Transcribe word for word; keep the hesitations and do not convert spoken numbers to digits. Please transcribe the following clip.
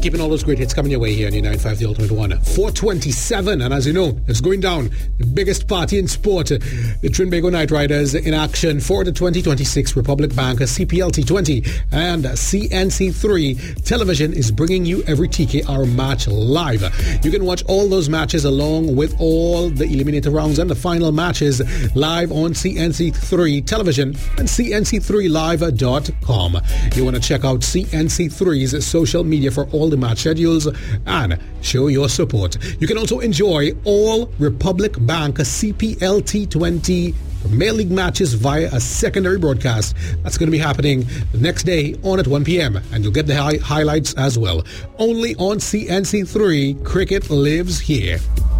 keeping all those great hits coming your way here on ninety-nine point five The Ultimate One. four twenty-seven, and as you know, it's going down. The biggest party in sport. The Trinbago Knight Riders in action for the twenty twenty-six Republic Bank C P L T twenty, and C N C three Television is bringing you every T K R match live. You can watch all those matches along with all the eliminator rounds and the final matches live on C N C three Television and C N C three live dot com. You want to check out C N C three's social media for all the match schedules and show your support. You can also enjoy all Republic Bank C P L T twenty Premier League matches via a secondary broadcast. That's going to be happening the next day on at one p.m. and you'll get the hi- highlights as well. Only on C N C three, cricket lives here.